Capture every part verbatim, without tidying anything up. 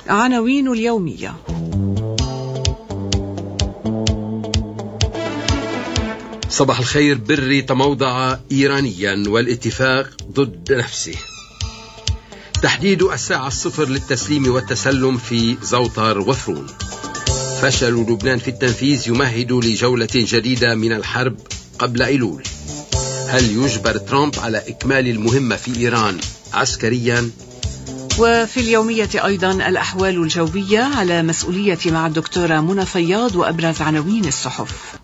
عناوين اليومية. صباح الخير. بري تموضع إيرانيا والاتفاق ضد نفسه. تحديد الساعة الصفر للتسليم والتسلم في زوطر وثرون. فشل لبنان في التنفيذ يمهد لجولة جديدة من الحرب قبل أيلول. هل يجبر ترامب على إكمال المهمة في إيران عسكريا؟ وفي اليومية أيضا الأحوال الجوية على مسؤولية مع الدكتورة منى فياض وأبرز عناوين الصحف.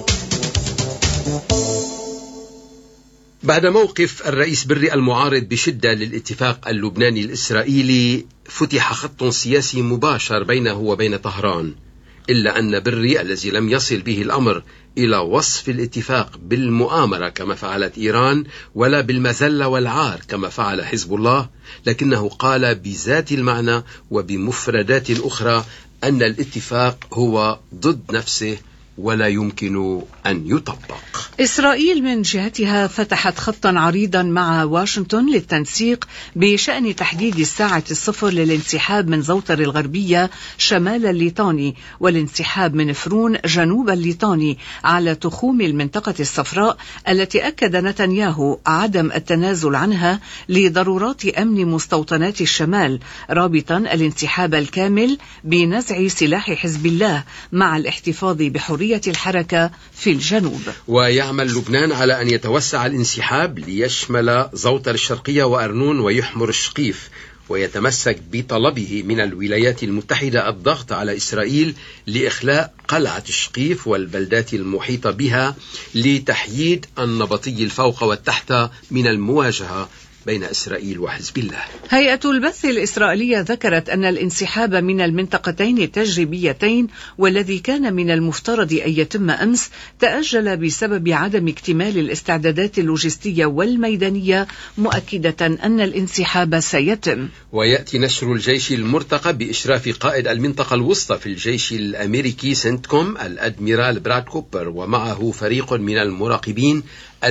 بعد موقف الرئيس بري المعارض بشدة للاتفاق اللبناني الإسرائيلي، فتح خط سياسي مباشر بينه وبين طهران، إلا أن بري الذي لم يصل به الأمر إلى وصف الاتفاق بالمؤامرة كما فعلت إيران ولا بالمذلة والعار كما فعل حزب الله، لكنه قال بذات المعنى وبمفردات أخرى أن الاتفاق هو ضد نفسه ولا يمكن أن يطبق. إسرائيل من جهتها فتحت خطا عريضا مع واشنطن للتنسيق بشأن تحديد الساعة الصفر للانسحاب من زوطر الغربية شمال الليطاني والانسحاب من فرون جنوب الليطاني على تخوم المنطقة الصفراء التي أكد نتنياهو عدم التنازل عنها لضرورات أمن مستوطنات الشمال، رابطا الانسحاب الكامل بنزع سلاح حزب الله مع الاحتفاظ بحرية الحركة في الجنوب. ويعمل لبنان على أن يتوسع الانسحاب ليشمل زوطر الشرقية وأرنون ويحمر الشقيف، ويتمسك بطلبه من الولايات المتحدة الضغط على إسرائيل لإخلاء قلعة الشقيف والبلدات المحيطة بها لتحييد النبطي الفوق والتحت من المواجهة بين إسرائيل وحزب الله. هيئة البث الإسرائيلية ذكرت أن الانسحاب من المنطقتين التجريبيتين والذي كان من المفترض أن يتم أمس تأجل بسبب عدم اكتمال الاستعدادات اللوجستية والميدانية، مؤكدة أن الانسحاب سيتم. ويأتي نشر الجيش المرتقب بإشراف قائد المنطقة الوسطى في الجيش الأمريكي سنتكوم الأدميرال براد كوبر، ومعه فريق من المراقبين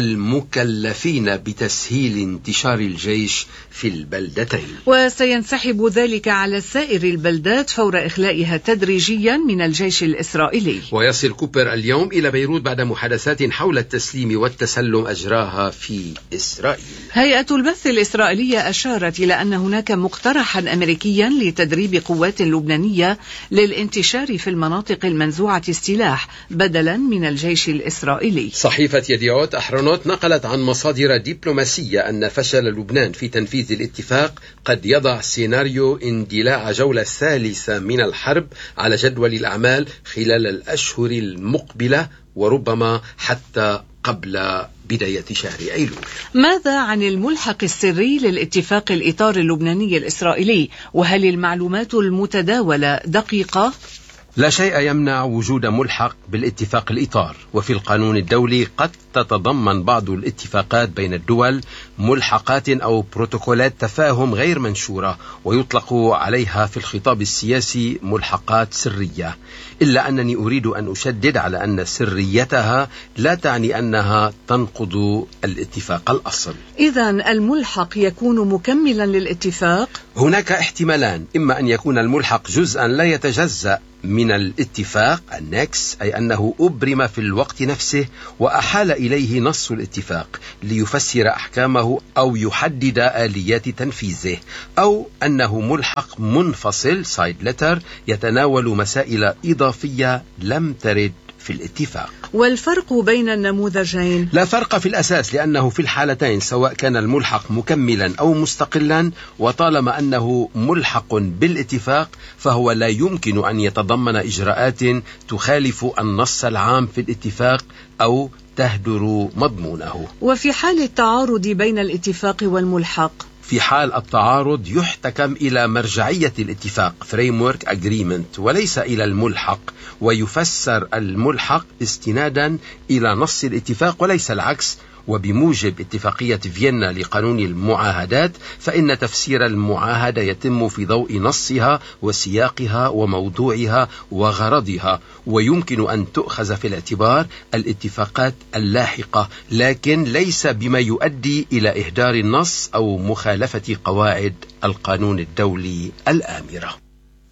المكلفين بتسهيل انتشار الجيش في البلدتين. وسينسحب ذلك على سائر البلدات فور إخلائها تدريجيا من الجيش الإسرائيلي. ويصل كوبر اليوم إلى بيروت بعد محادثات حول التسليم والتسلم أجراها في إسرائيل. هيئة البث الإسرائيلية أشارت إلى أن هناك مقترحا أمريكيا لتدريب قوات لبنانية للانتشار في المناطق المنزوعة السلاح بدلا من الجيش الإسرائيلي. صحيفة يديوت أحرنوت نقلت عن مصادر دبلوماسية أن فشل لبنان في تنفيذ الاتفاق قد يضع سيناريو اندلاع جولة ثالثة من الحرب على جدول الأعمال خلال الأشهر المقبلة، وربما حتى قبل بداية شهر أيلول. ماذا عن الملحق السري للاتفاق الإطار اللبناني الإسرائيلي؟ وهل المعلومات المتداولة دقيقة؟ لا شيء يمنع وجود ملحق بالاتفاق الإطار، وفي القانون الدولي قد تتضمن بعض الاتفاقات بين الدول ملحقات أو بروتوكولات تفاهم غير منشورة، ويطلق عليها في الخطاب السياسي ملحقات سرية، إلا أنني أريد أن أشدد على أن سريتها لا تعني أنها تنقض الاتفاق الأصل. إذن الملحق يكون مكملا للاتفاق؟ هناك احتمالان، إما أن يكون الملحق جزءا لا يتجزأ من الاتفاق النكس، أي أنه أبرم في الوقت نفسه وأحال إليه نص الاتفاق ليفسر أحكامه أو يحدد آليات تنفيذه، أو أنه ملحق منفصل سايد لتر يتناول مسائل إضافية لم ترد في الاتفاق. والفرق بين النموذجين؟ لا فرق في الأساس، لأنه في الحالتين سواء كان الملحق مكملا أو مستقلا، وطالما أنه ملحق بالاتفاق فهو لا يمكن أن يتضمن إجراءات تخالف النص العام في الاتفاق أو تهدر مضمونه. وفي حال التعارض بين الاتفاق والملحق؟ في حال التعارض يحتكم إلى مرجعية الاتفاق Framework Agreement وليس إلى الملحق، ويفسر الملحق استنادا إلى نص الاتفاق وليس العكس. وبموجب اتفاقية فيينا لقانون المعاهدات فإن تفسير المعاهدة يتم في ضوء نصها وسياقها وموضوعها وغرضها، ويمكن أن تؤخذ في الاعتبار الاتفاقات اللاحقة، لكن ليس بما يؤدي إلى إهدار النص أو مخالفة قواعد القانون الدولي الآمرة.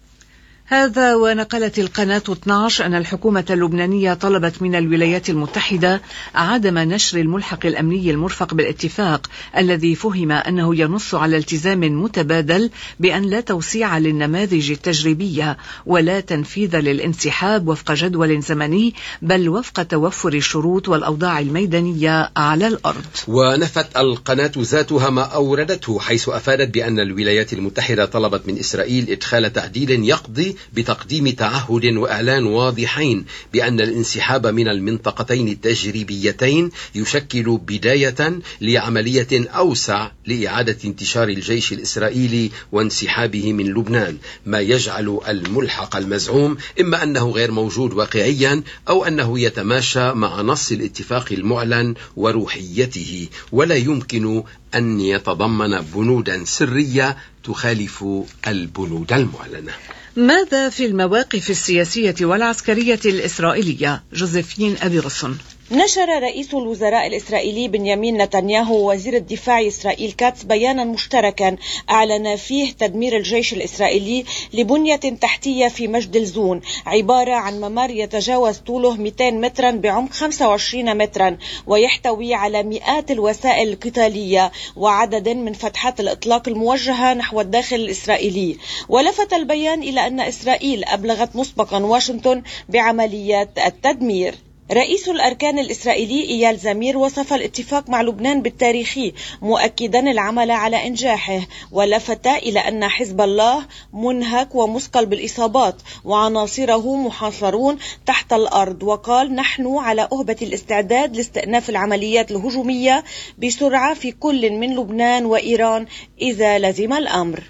هذا ونقلت القناة اثني عشر أن الحكومة اللبنانية طلبت من الولايات المتحدة عدم نشر الملحق الأمني المرفق بالاتفاق الذي فهم أنه ينص على التزام متبادل بأن لا توسيع للنماذج التجريبية ولا تنفيذ للانسحاب وفق جدول زمني بل وفق توفر الشروط والأوضاع الميدانية على الأرض. ونفت القناة ذاتها ما أوردته، حيث أفادت بأن الولايات المتحدة طلبت من إسرائيل إدخال تعديل يقضي بتقديم تعهد وإعلان واضحين بأن الانسحاب من المنطقتين التجريبيتين يشكل بداية لعملية أوسع لإعادة انتشار الجيش الإسرائيلي وانسحابه من لبنان، ما يجعل الملحق المزعوم إما أنه غير موجود واقعيا أو أنه يتماشى مع نص الاتفاق المعلن وروحيته، ولا يمكن أن يتضمن بنودا سرية تخالف البنود المعلنة. ماذا في المواقف السياسية والعسكرية الإسرائيلية؟ جوزيفين أبي غصن. نشر رئيس الوزراء الإسرائيلي بنيامين نتنياهو ووزير الدفاع إسرائيل كاتس بيانا مشتركا أعلن فيه تدمير الجيش الإسرائيلي لبنية تحتية في مجد الزون، عبارة عن ممر يتجاوز طوله مئتين مترا بعمق خمسة وعشرين مترا ويحتوي على مئات الوسائل القتالية وعدد من فتحات الإطلاق الموجهة نحو الداخل الإسرائيلي. ولفت البيان إلى أن إسرائيل أبلغت مسبقا واشنطن بعمليات التدمير. رئيس الأركان الإسرائيلي إيال زمير وصف الاتفاق مع لبنان بالتاريخي، مؤكدا العمل على إنجاحه، ولفت إلى أن حزب الله منهك ومثقل بالإصابات وعناصره محاصرون تحت الأرض، وقال: نحن على أهبة الاستعداد لاستئناف العمليات الهجومية بسرعة في كل من لبنان وإيران إذا لزم الأمر.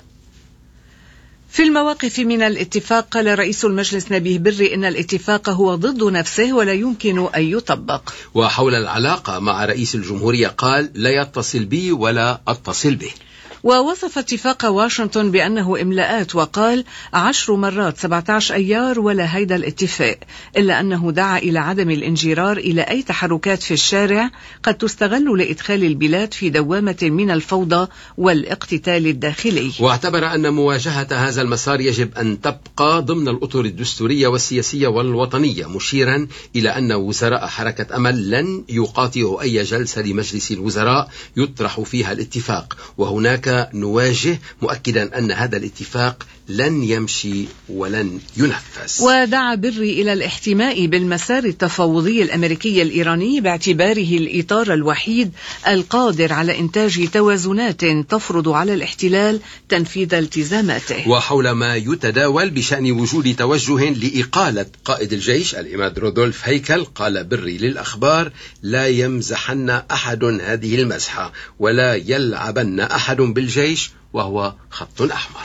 في المواقف من الاتفاق قال رئيس المجلس نبيه بري إن الاتفاق هو ضد نفسه ولا يمكن أن يطبق. وحول العلاقة مع رئيس الجمهورية قال: لا يتصل بي ولا أتصل به. ووصف اتفاق واشنطن بأنه إملاءات وقال: عشر مرات سبعة عشر أيار ولا هيدا الاتفاق، إلا أنه دعا إلى عدم الانجرار إلى أي تحركات في الشارع قد تستغل لإدخال البلاد في دوامة من الفوضى والاقتتال الداخلي. واعتبر أن مواجهة هذا المسار يجب أن تبقى ضمن الأطر الدستورية والسياسية والوطنية، مشيرا إلى أن وزراء حركة أمل لن يقاطعوا أي جلسة لمجلس الوزراء يطرح فيها الاتفاق، وهناك نواجه مؤكدا أن هذا الاتفاق لن يمشي ولن ينفذ. ودعا بري إلى الاحتماء بالمسار التفاوضي الأمريكي الإيراني باعتباره الإطار الوحيد القادر على إنتاج توازنات تفرض على الاحتلال تنفيذ التزاماته. وحول ما يتداول بشأن وجود توجه لإقالة قائد الجيش الإمام رودولف هيكل، قال بري للأخبار: لا يمزحن أحد هذه المزحة ولا يلعبن أحد بالجيش وهو خط أحمر.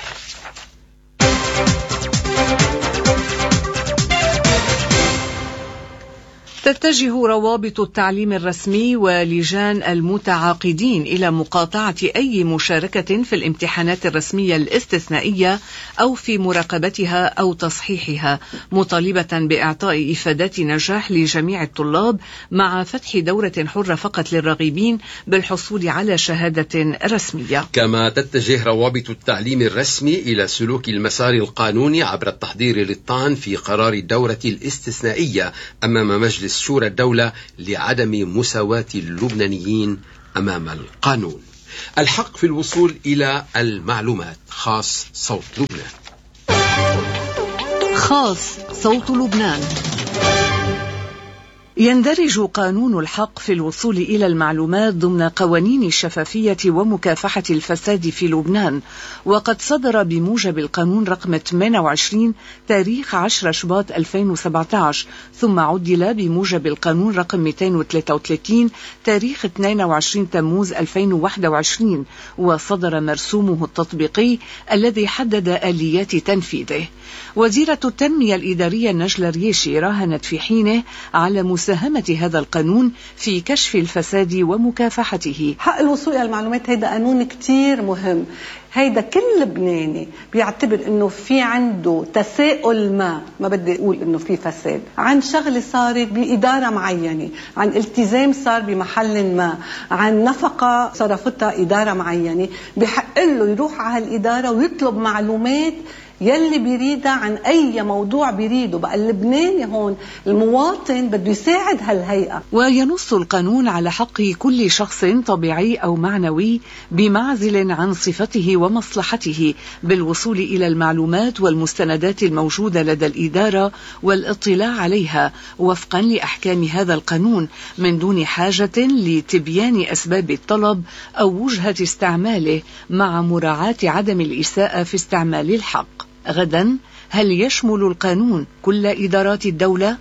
تتجه روابط التعليم الرسمي ولجان المتعاقدين إلى مقاطعة أي مشاركة في الامتحانات الرسمية الاستثنائية أو في مراقبتها أو تصحيحها، مطالبة بإعطاء إفادات نجاح لجميع الطلاب مع فتح دورة حرة فقط للراغبين بالحصول على شهادة رسمية. كما تتجه روابط التعليم الرسمي إلى سلوك المسار القانوني عبر التحضير للطعن في قرار الدورة الاستثنائية أمام مجلس شورى الدولة لعدم مساواة اللبنانيين أمام القانون. الحق في الوصول إلى المعلومات. خاص صوت لبنان. خاص صوت لبنان. يندرج قانون الحق في الوصول إلى المعلومات ضمن قوانين الشفافية ومكافحة الفساد في لبنان، وقد صدر بموجب القانون رقم ثمانية وعشرين تاريخ عشرة شباط ألفين وسبعة عشر، ثم عدل بموجب القانون رقم مئتين وثلاثة وثلاثين تاريخ اثنين وعشرين تموز ألفين وواحد وعشرين، وصدر مرسومه التطبيقي الذي حدد آليات تنفيذه. وزيرة التنمية الإدارية نجلة ريشي راهنت في حينه على مساهمة هذا القانون في كشف الفساد ومكافحته. حق الوصول إلى المعلومات هذا قانون كتير مهم. هيدا كل لبناني بيعتبر انه في عنده تساؤل ما ما بدي اقول انه في فساد عن شغله صارت باداره معينه، عن التزام صار بمحل ما، عن نفقه صرفتها اداره معينه، بحق له يروح على هالاداره ويطلب معلومات يلي بيريدها عن أي موضوع بيريده. بقى اللبناني هون المواطن بده يساعد هالهيئة. وينص القانون على حق كل شخص طبيعي أو معنوي بمعزل عن صفته ومصلحته بالوصول إلى المعلومات والمستندات الموجودة لدى الإدارة والاطلاع عليها وفقا لأحكام هذا القانون من دون حاجة لتبيان أسباب الطلب أو وجهة استعماله، مع مراعاة عدم الإساءة في استعمال الحق. غدا، هل يشمل القانون كل إدارات الدولة؟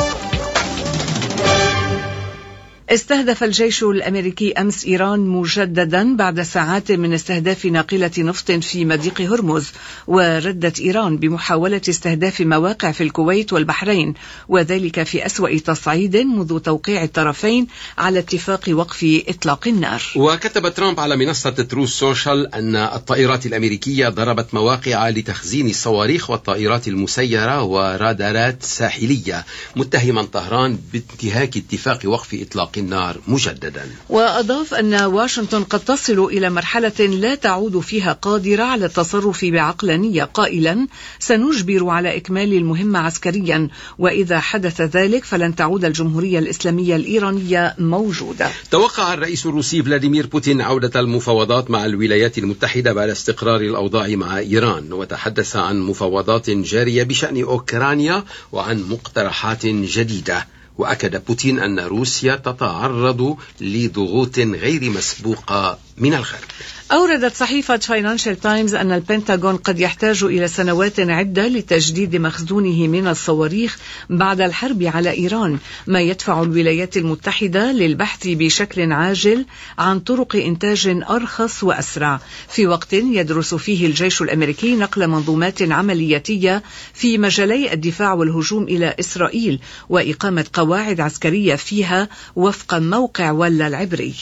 استهدف الجيش الأمريكي أمس إيران مجددا بعد ساعات من استهداف ناقلة نفط في مضيق هرمز، وردت إيران بمحاولة استهداف مواقع في الكويت والبحرين، وذلك في أسوأ تصعيد منذ توقيع الطرفين على اتفاق وقف إطلاق النار. وكتب ترامب على منصة تروث سوشيال أن الطائرات الأمريكية ضربت مواقع لتخزين الصواريخ والطائرات المسيرة ورادارات ساحلية، متهما طهران بانتهاك اتفاق وقف إطلاق النار مجددا. وأضاف أن واشنطن قد تصل إلى مرحلة لا تعود فيها قادرة على التصرف بعقلانية، قائلا: سنجبر على إكمال المهمة عسكريا، وإذا حدث ذلك فلن تعود الجمهورية الإسلامية الإيرانية موجودة. توقع الرئيس الروسي فلاديمير بوتين عودة المفاوضات مع الولايات المتحدة بعد استقرار الأوضاع مع إيران، وتحدث عن مفاوضات جارية بشأن أوكرانيا وعن مقترحات جديدة. وأكد بوتين أن روسيا تتعرض لضغوط غير مسبوقة من الغرب. أوردت صحيفة فاينانشال تايمز أن البنتاغون قد يحتاج إلى سنوات عدة لتجديد مخزونه من الصواريخ بعد الحرب على إيران، ما يدفع الولايات المتحدة للبحث بشكل عاجل عن طرق إنتاج أرخص وأسرع، في وقت يدرس فيه الجيش الأمريكي نقل منظومات عملياتية في مجالي الدفاع والهجوم إلى إسرائيل وإقامة قواعد عسكرية فيها وفق موقع ولا العبري.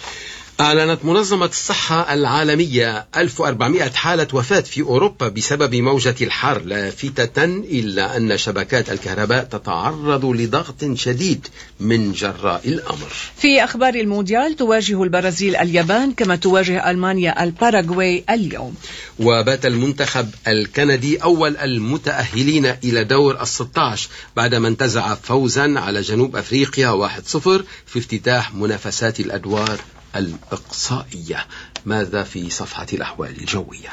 أعلنت منظمة الصحة العالمية ألف وأربعمائة حالة وفاة في أوروبا بسبب موجة الحر، لافتة إلا أن شبكات الكهرباء تتعرض لضغط شديد من جراء الأمر. في أخبار المونديال، تواجه البرازيل اليابان كما تواجه ألمانيا الباراغواي اليوم. وبات المنتخب الكندي أول المتأهلين إلى دور الستة عشر بعدما انتزع فوزا على جنوب أفريقيا واحد صفر في افتتاح منافسات الأدوار الإقصائية. ماذا في صفحة الأحوال الجوية؟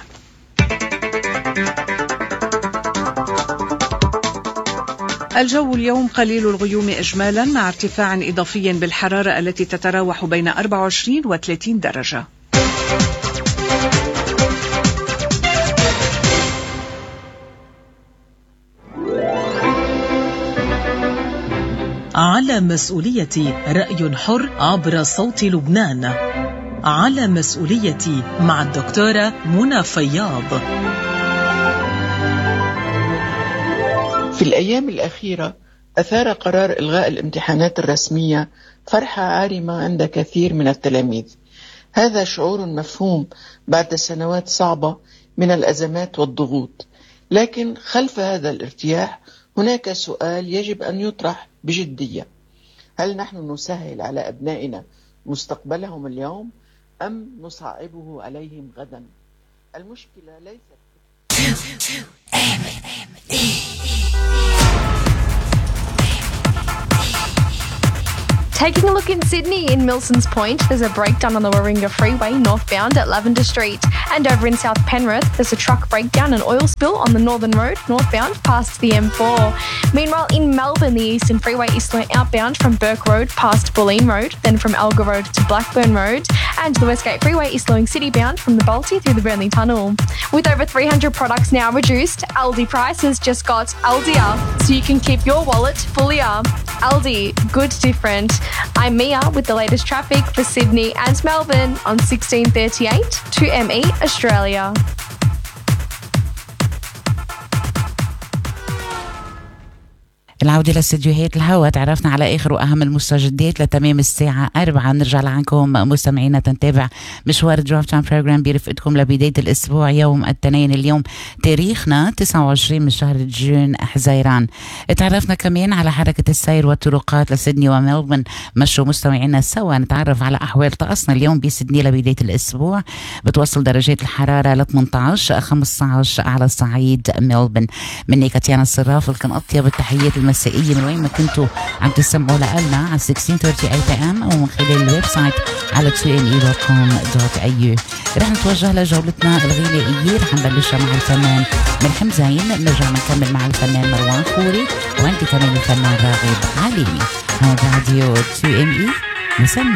الجو اليوم قليل الغيوم إجمالا، مع ارتفاع إضافي بالحرارة التي تتراوح بين أربعة وعشرين و ثلاثين درجة. على مسؤوليتي رأي حر عبر صوت لبنان. على مسؤوليتي مع الدكتورة منى فياض. في الأيام الأخيرة أثار قرار إلغاء الامتحانات الرسمية فرحة عارمة عند كثير من التلاميذ. هذا شعور مفهوم بعد سنوات صعبة من الأزمات والضغوط، لكن خلف هذا الارتياح هناك سؤال يجب أن يطرح بجدية: هل نحن نسهل على أبنائنا مستقبلهم اليوم أم نصعبه عليهم غدا؟ المشكلة ليست Taking a look in Sydney, in Milsons Point, there's a breakdown on the Warringah Freeway northbound at Lavender Street. And over in South Penrith, there's a truck breakdown and oil spill on the Northern Road northbound past the M four. Meanwhile, in Melbourne, the Eastern Freeway is outbound from Burke Road past Bulleen Road, then from Elgar Road to Blackburn Road. And the Westgate Freeway is slowing citybound from the Balti through the Burnley Tunnel. With over three hundred products now reduced, Aldi prices just got Aldier, so you can keep your wallet fullier. Aldi, good different. I'm Mia with the latest traffic for Sydney and Melbourne on sixteen thirty-eight to M E Australia. العودة لاستديوهات الهوا، تعرفنا على آخر وأهم المستجدات لتمام الساعة أربعة. نرجع لعنكم مستمعينا تنتابع مشوار درايف تايم بروجرام برفقتكم لبداية الأسبوع يوم الاثنين. اليوم تاريخنا تسعة وعشرين من شهر جون حزيران. تعرفنا كمان على حركة السير والطرقات لسيدني وملبن. مشوا مستمعينا سوا نتعرف على أحوال طقسنا اليوم بسيدني لبداية الأسبوع. بتوصل درجات الحرارة ل ثمانية عشر خمسة عشر على صعيد ملبن. مني كاتيانا الصراف، لكن أطيب التحيات المسائية من وين ما كنتوا عم تسمعوا لنا على ستة عشر ثلاثين إيه إم ومن خلال الويب سايت على تو إن إي دوت كوم دوت إيه يو. رح نتوجه لجولتنا الغنائية، رح نبلشها مع الفنان ملحم زين، نرجع نكمل مع الفنان مروان خوري، وعندي كمان الفنان راغب عليمي. هذا راديو تو إن إي. مسمى